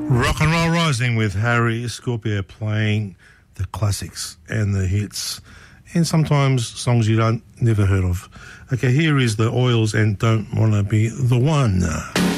Rock and Roll Rising with Harry Scorpio playing the classics and the hits and sometimes songs you never heard of. Okay, here is the Oils and Don't Wanna Be the One.